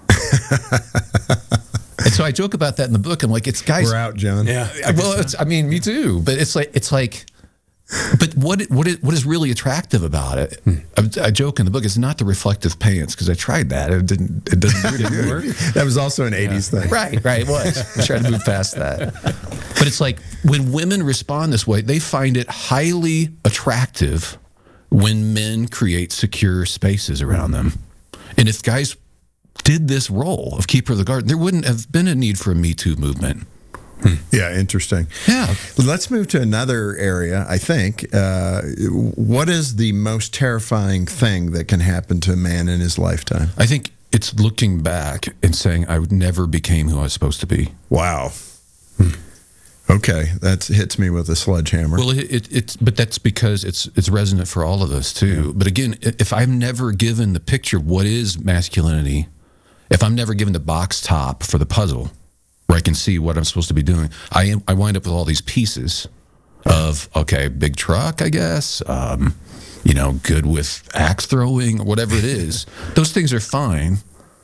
[SPEAKER 16] And so I joke about that in the book. I'm like, it's guys.
[SPEAKER 17] We're out, John.
[SPEAKER 16] Yeah. Well, it's, I mean, me too. But it's like, it's like, but what what is, what is really attractive about it? Hmm. I, I joke in the book. It's not the reflective pants, because I tried that. It didn't. It didn't, it didn't work.
[SPEAKER 17] That was also an eighties
[SPEAKER 16] yeah.
[SPEAKER 17] thing.
[SPEAKER 16] Right. Right. It was. I'm trying to move past that. But it's like when women respond this way, they find it highly attractive when men create secure spaces around them. And if guys did this role of keeper of the garden, there wouldn't have been a need for a Me Too movement.
[SPEAKER 17] Hmm. Yeah, interesting.
[SPEAKER 16] Yeah.
[SPEAKER 17] Let's move to another area, I think. Uh, what is the most terrifying thing that can happen to a man in his lifetime?
[SPEAKER 16] I think it's looking back and saying, I never became who I was supposed to be.
[SPEAKER 17] Wow. Hmm. Okay, that hits me with a sledgehammer.
[SPEAKER 16] Well, it, it, it's but that's because it's it's resonant for all of us too. Yeah. But again, if I'm never given the picture of what is masculinity, if I'm never given the box top for the puzzle, where I can see what I'm supposed to be doing, I am, I wind up with all these pieces of, okay, big truck, I guess, um, you know, good with axe throwing or whatever it is. Those things are fine,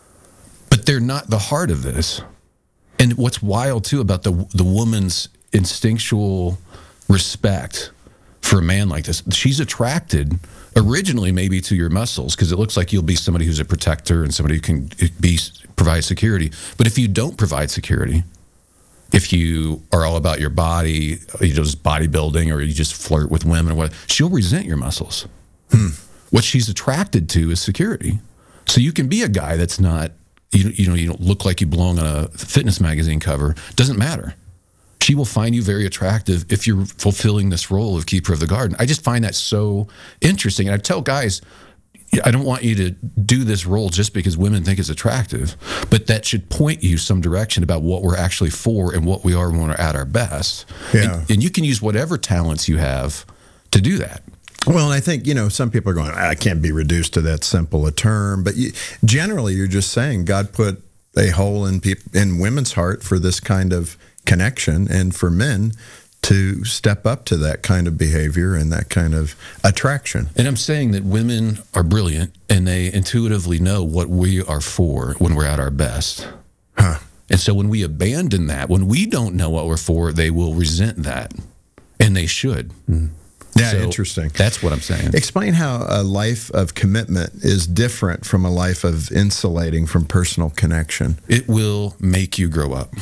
[SPEAKER 16] but they're not the heart of this. And what's wild too about the the woman's instinctual respect for a man like this, she's attracted originally maybe to your muscles, because it looks like you'll be somebody who's a protector and somebody who can be provide security. But if you don't provide security, if you are all about your body, you just bodybuilding, or you just flirt with women or what, she'll resent your muscles.
[SPEAKER 17] Hmm.
[SPEAKER 16] What she's attracted to is security. So you can be a guy that's not, you, you know, you don't look like you belong on a fitness magazine cover. Doesn't matter. She will find you very attractive if you're fulfilling this role of keeper of the garden. I just find that so interesting. And I tell guys, I don't want you to do this role just because women think it's attractive, but that should point you some direction about what we're actually for and what we are when we're at our best.
[SPEAKER 17] Yeah.
[SPEAKER 16] And, and you can use whatever talents you have to do that.
[SPEAKER 17] Well, and I think, you know, some people are going, I can't be reduced to that simple a term. But you, generally, you're just saying God put a hole in people, in women's heart for this kind of connection, and for men to step up to that kind of behavior and that kind of attraction.
[SPEAKER 16] And I'm saying that women are brilliant, and they intuitively know what we are for when we're at our best.
[SPEAKER 17] Huh.
[SPEAKER 16] And so when we abandon that, when we don't know what we're for, they will resent that, and they should.
[SPEAKER 17] Mm. Yeah,
[SPEAKER 16] So
[SPEAKER 17] interesting.
[SPEAKER 16] That's what I'm saying.
[SPEAKER 17] Explain how a life of commitment is different from a life of insulating from personal connection.
[SPEAKER 16] It will make you grow up.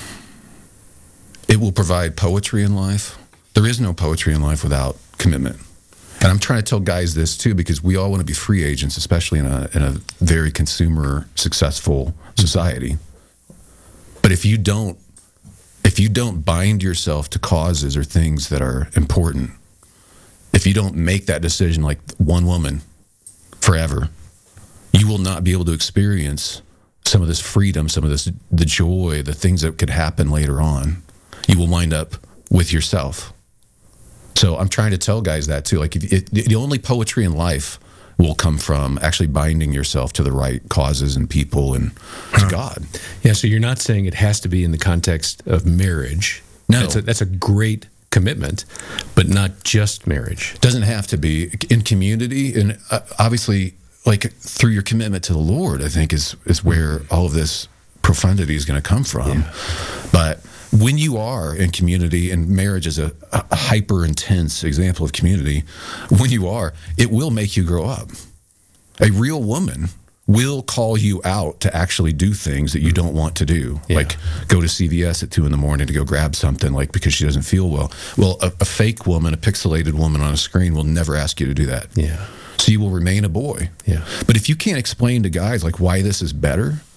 [SPEAKER 16] It will provide poetry in life. There is no poetry in life without commitment. And I'm trying to tell guys this too, because we all want to be free agents, especially in a in a very consumer successful society. But if you don't if you don't bind yourself to causes or things that are important, if you don't make that decision like one woman forever, you will not be able to experience some of this freedom, some of this, the joy, the things that could happen later on. You will wind up with yourself. So I'm trying to tell guys that too. Like, it, it, the only poetry in life will come from actually binding yourself to the right causes and people and to God.
[SPEAKER 14] Yeah, so you're not saying it has to be in the context of marriage.
[SPEAKER 16] No.
[SPEAKER 14] That's a, that's a great commitment, but not just marriage.
[SPEAKER 16] Doesn't have to be. In community, and uh, obviously, like, through your commitment to the Lord, I think is is where all of this profundity is going to come from. Yeah. But when you are in community, and marriage is a, a hyper intense example of community, when you are, it will make you grow up. A real woman will call you out to actually do things that you don't want to do, yeah. like go to C V S at two in the morning to go grab something, like because she doesn't feel well. Well, a, a fake woman, a pixelated woman on a screen will never ask you to do that.
[SPEAKER 14] Yeah.
[SPEAKER 16] So you will remain a boy.
[SPEAKER 14] Yeah.
[SPEAKER 16] But if you can't explain to guys like why this is better,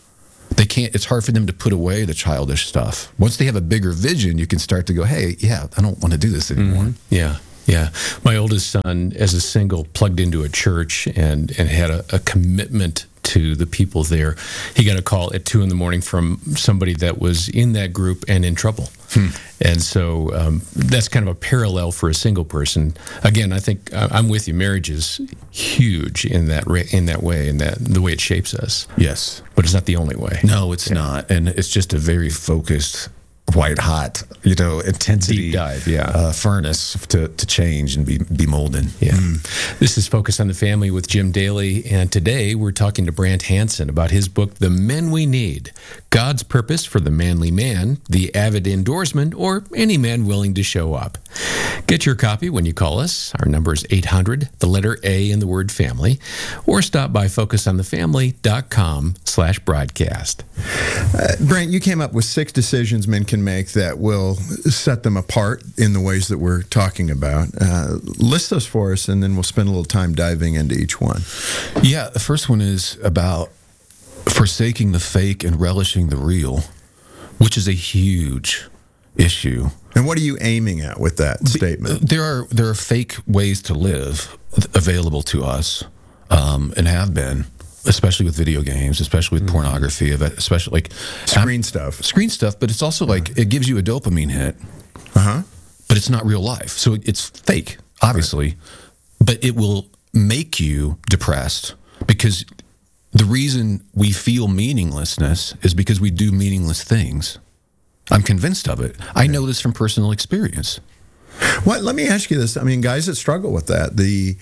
[SPEAKER 16] They can't, it's hard for them to put away the childish stuff. Once they have a bigger vision, you can start to go, hey, yeah, I don't want to do this anymore.
[SPEAKER 14] Mm-hmm. Yeah. Yeah. My oldest son, as a single, plugged into a church and, and had a, a commitment to the people there. He got a call at two in the morning from somebody that was in that group and in trouble. Hmm. And so um, that's kind of a parallel for a single person. Again, I think uh, I'm with you. Marriage is huge in that ra- in that way, in that the way it shapes us.
[SPEAKER 16] Yes.
[SPEAKER 14] But it's not the only way.
[SPEAKER 16] No, it's yeah. not. And it's just a very focused, white hot, you know, intensity
[SPEAKER 14] deep dive, yeah,
[SPEAKER 16] uh, furnace to, to change and be be molded.
[SPEAKER 14] Yeah. Mm. This is Focus on the Family with Jim Daly, and today we're talking to Brant Hansen about his book, The Men We Need: God's Purpose for the Manly Man, the Avid Indoorsman, or any man willing to show up. Get your copy when you call us. Our number is eight hundred, the letter A in the word family, or stop by focus on the family dot com slash broadcast.
[SPEAKER 17] Uh, Brant, you came up with six decisions men can make that will set them apart in the ways that we're talking about. Uh, list those for us, and then we'll spend a little time diving into each one.
[SPEAKER 16] Yeah, the first one is about forsaking the fake and relishing the real, which is a huge issue.
[SPEAKER 17] And what are you aiming at with that statement?
[SPEAKER 16] There are there are fake ways to live available to us, um, and have been, especially with video games, especially with mm-hmm. pornography, especially like
[SPEAKER 17] screen
[SPEAKER 16] um,
[SPEAKER 17] stuff.
[SPEAKER 16] Screen stuff, but it's also like it gives you a dopamine hit.
[SPEAKER 17] Uh-huh.
[SPEAKER 16] But it's not real life. So it's fake, obviously. Right. But it will make you depressed, because the reason we feel meaninglessness is because we do meaningless things. I'm convinced of it. I know this from personal experience.
[SPEAKER 17] Well, let me ask you this. I mean, guys that struggle with that, the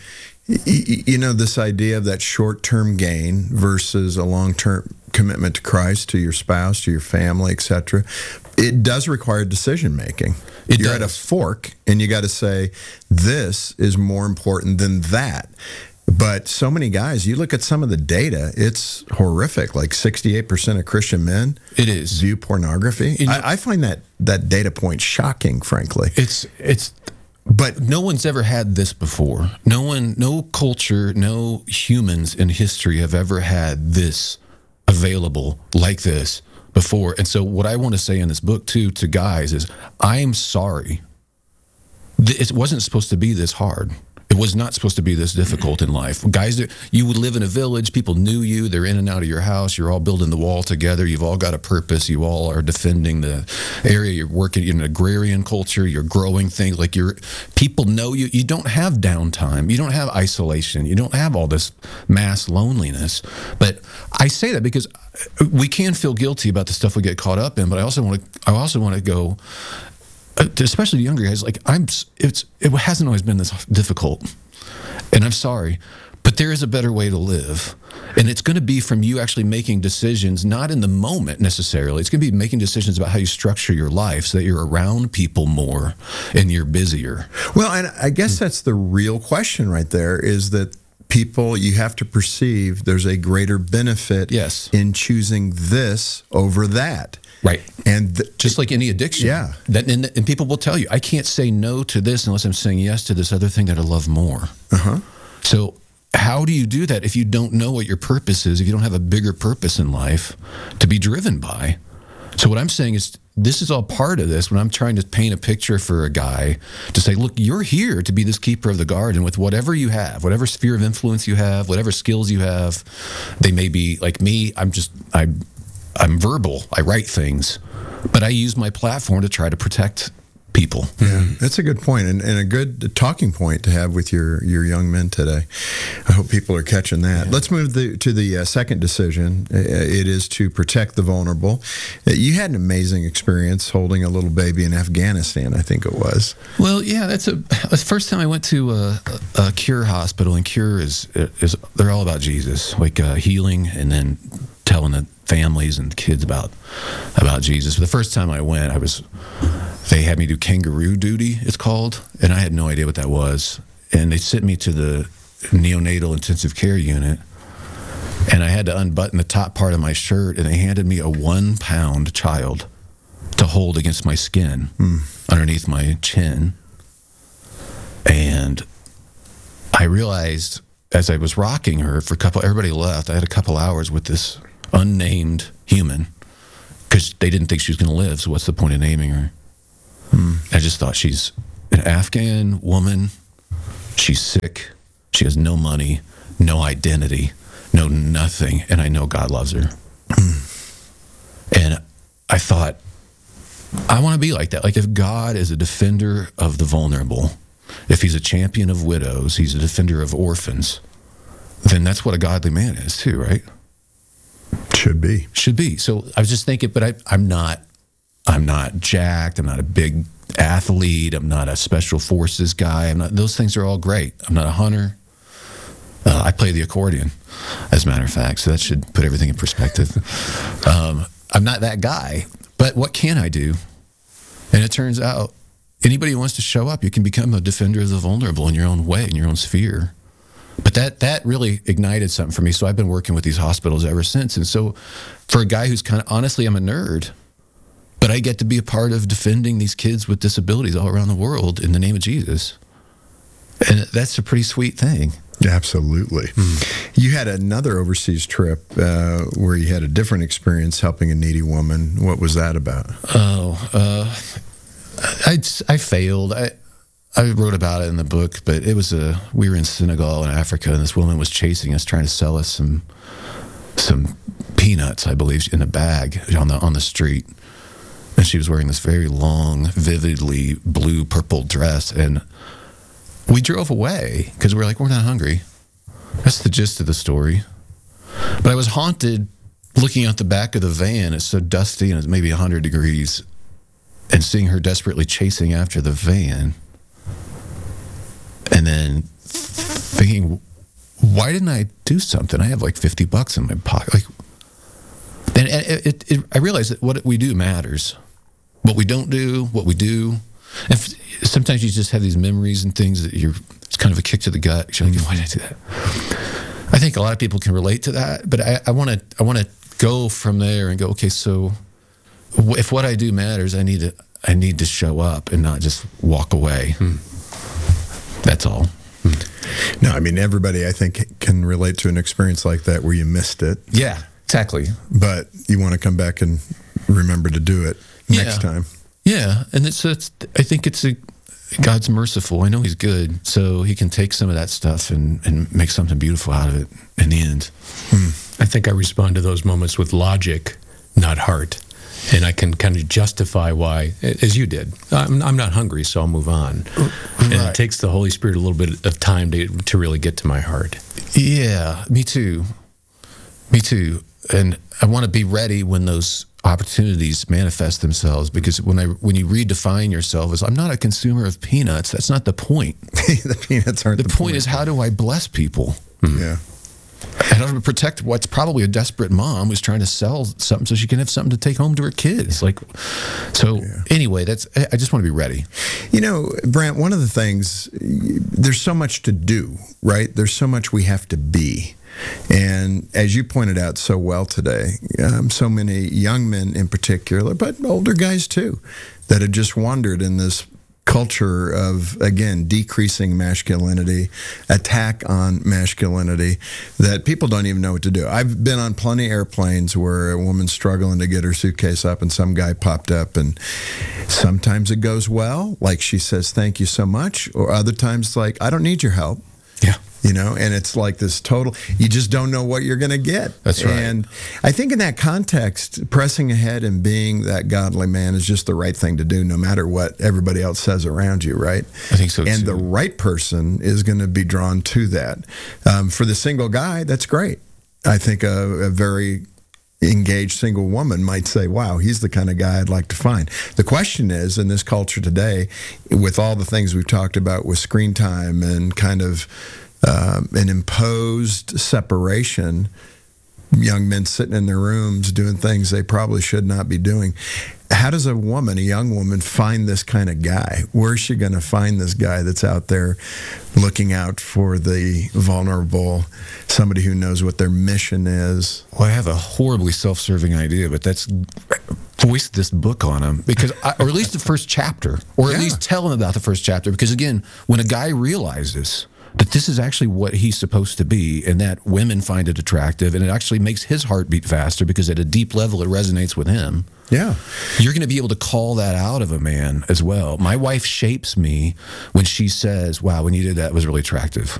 [SPEAKER 17] you know, this idea of that short-term gain versus a long-term commitment to Christ, to your spouse, to your family, et cetera, it does require decision making.
[SPEAKER 16] It
[SPEAKER 17] You're
[SPEAKER 16] does.
[SPEAKER 17] at a fork, and you got to say, this is more important than that. But so many guys, you look at some of the data, it's horrific. Like sixty-eight percent of Christian men
[SPEAKER 16] it is.
[SPEAKER 17] view pornography.
[SPEAKER 16] You know,
[SPEAKER 17] I, I find that that data point shocking, frankly.
[SPEAKER 16] It's it's. But no one's ever had this before. No one, no culture, no humans in history have ever had this available like this before. And so what I want to say in this book, too, to guys is, I am sorry. It wasn't supposed to be this hard. It was not supposed to be this difficult in life. Guys, you would live in a village. People knew you. They're in and out of your house. You're all building the wall together. You've all got a purpose. You all are defending the area. You're working in an agrarian culture. You're growing things. Like you're, people know you. You don't have downtime. You don't have isolation. You don't have all this mass loneliness. But I say that because we can feel guilty about the stuff we get caught up in. But I also want to. I also want to go. Especially the younger guys, like I'm, it's it hasn't always been this difficult, and I'm sorry, but there is a better way to live, and it's going to be from you actually making decisions, not in the moment necessarily. It's going to be making decisions about how you structure your life so that you're around people more and you're busier.
[SPEAKER 17] Well, and I guess that's the real question right there, is that people, you have to perceive there's a greater benefit
[SPEAKER 16] yes.
[SPEAKER 17] in choosing this over that.
[SPEAKER 16] Right.
[SPEAKER 17] And th-
[SPEAKER 16] just like any addiction.
[SPEAKER 17] Yeah.
[SPEAKER 16] That, and, and people will tell you, I can't say no to this unless I'm saying yes to this other thing that I love more.
[SPEAKER 17] Uh-huh.
[SPEAKER 16] So how do you do that if you don't know what your purpose is, if you don't have a bigger purpose in life to be driven by? So what I'm saying is, this is all part of this when I'm trying to paint a picture for a guy to say, look, you're here to be this keeper of the garden with whatever you have, whatever sphere of influence you have, whatever skills you have. They may be like me. I'm just, I I'm verbal. I write things, but I use my platform to try to protect people.
[SPEAKER 17] Yeah, that's a good point, and, and a good talking point to have with your, your young men today. I hope people are catching that. Yeah. Let's move the, to the uh, second decision. Uh, it is to protect the vulnerable. Uh, you had an amazing experience holding a little baby in Afghanistan, I think it was.
[SPEAKER 16] Well, yeah, that's a. The first time I went to a, a Cure hospital, and Cure is is they're all about Jesus, like uh, healing, and then telling the families and kids about about Jesus. But the first time I went, I was they had me do kangaroo duty, it's called, and I had no idea what that was. And they sent me to the neonatal intensive care unit, and I had to unbutton the top part of my shirt, and they handed me a one pound child to hold against my skin
[SPEAKER 17] mm.
[SPEAKER 16] underneath my chin. And I realized as I was rocking her for a couple, everybody left, I had a couple hours with this unnamed human, because they didn't think she was going to live. So what's the point of naming her? Hmm. I just thought she's an Afghan woman. She's sick. She has no money, no identity, no nothing, and I know God loves her. And I thought, I want to be like that. Like, if God is a defender of the vulnerable, if he's a champion of widows, he's a defender of orphans, then that's what a godly man is too, right?
[SPEAKER 17] Should be.
[SPEAKER 16] Should be. So I was just thinking, but I, I'm not, I'm not jacked. I'm not a big athlete. I'm not a special forces guy. I'm not, those things are all great. I'm not a hunter. Uh, I play the accordion, as a matter of fact, so that should put everything in perspective. Um, I'm not that guy, but what can I do? And it turns out, anybody who wants to show up, you can become a defender of the vulnerable in your own way, in your own sphere. But that that really ignited something for me. So I've been working with these hospitals ever since. And so for a guy who's kind of, honestly, I'm a nerd, but I get to be a part of defending these kids with disabilities all around the world in the name of Jesus. And that's a pretty sweet thing.
[SPEAKER 17] Absolutely. Mm. You had another overseas trip uh, where you had a different experience helping a needy woman. What was that about?
[SPEAKER 16] Oh, uh, I, I failed. I I wrote about it in the book, but it was a we were in Senegal in Africa, and this woman was chasing us, trying to sell us some some peanuts, I believe, in a bag on the on the street. And she was wearing this very long, vividly blue purple dress, and we drove away because we were like, we're not hungry. That's the gist of the story. But I was haunted looking out the back of the van. It's so dusty and it's maybe one hundred degrees, and seeing her desperately chasing after the van. And then thinking, why didn't I do something? I have like fifty bucks in my pocket. Like, and it, it, it, I realized that what we do matters. What we don't do, what we do. And sometimes you just have these memories and things that you're, it's kind of a kick to the gut. You're like, why did I do that? I think a lot of people can relate to that, but I want to, I want to go from there and go, okay, so if what I do matters, I need to, I need to show up and not just walk away. Hmm. That's all.
[SPEAKER 17] Hmm. No, I mean, everybody, I think, can relate to an experience like that where you missed it.
[SPEAKER 16] Yeah, exactly.
[SPEAKER 17] But you want to come back and remember to do it next
[SPEAKER 16] yeah.
[SPEAKER 17] time.
[SPEAKER 16] Yeah, and it's, it's I think it's a, God's merciful. I know he's good, so he can take some of that stuff and, and make something beautiful out of it in the end.
[SPEAKER 14] Hmm. I think I respond to those moments with logic, not heart. And I can kind of justify why, as you did. I'm, I'm not hungry, so I'll move on. Right. And it takes the Holy Spirit a little bit of time to to really get to my heart.
[SPEAKER 16] Yeah, me too. Me too. And I want to be ready when those opportunities manifest themselves, because when I when you redefine yourself as I'm not a consumer of peanuts, that's not the point.
[SPEAKER 17] The peanuts aren't
[SPEAKER 16] the,
[SPEAKER 17] the
[SPEAKER 16] point.
[SPEAKER 17] point.
[SPEAKER 16] Is how do I bless people?
[SPEAKER 17] Hmm. Yeah.
[SPEAKER 16] And how to protect what's probably a desperate mom who's trying to sell something so she can have something to take home to her kids. Like, so yeah. Anyway, that's, I just want to be ready.
[SPEAKER 17] You know, Brant, one of the things, there's so much to do, right? There's so much we have to be. And as you pointed out so well today, um, so many young men in particular, but older guys too, that have just wandered in this culture of, again, decreasing masculinity, attack on masculinity, that people don't even know what to do. I've been on plenty of airplanes where a woman's struggling to get her suitcase up and some guy popped up, and sometimes it goes well, like she says, thank you so much, or other times like, I don't need your help.
[SPEAKER 16] Yeah.
[SPEAKER 17] You know, and it's like this total, you just don't know what you're going to get.
[SPEAKER 16] That's right.
[SPEAKER 17] And I think in that context, pressing ahead and being that godly man is just the right thing to do, no matter what everybody else says around you, right?
[SPEAKER 16] I think so,
[SPEAKER 17] And
[SPEAKER 16] too.
[SPEAKER 17] the right person is going to be drawn to that. Um, for the single guy, that's great. I think a, a very engaged single woman might say, wow, he's the kind of guy I'd like to find. The question is, in this culture today, with all the things we've talked about with screen time and kind of um, an imposed separation, young men sitting in their rooms doing things they probably should not be doing. How does a woman, a young woman, find this kind of guy? Where's she going to find this guy that's out there looking out for the vulnerable, somebody who knows what their mission is?
[SPEAKER 16] Well, I have a horribly self-serving idea, but that's voice this book on him, because, I, or at least the first chapter, or at
[SPEAKER 17] Yeah.
[SPEAKER 16] least tell him about the first chapter. Because again, when a guy realizes, that this is actually what he's supposed to be, and that women find it attractive, and it actually makes his heart beat faster because at a deep level it resonates with him.
[SPEAKER 17] Yeah.
[SPEAKER 16] You're going to be able to call that out of a man as well. My wife shapes me when she says, wow, when you did that, it was really attractive.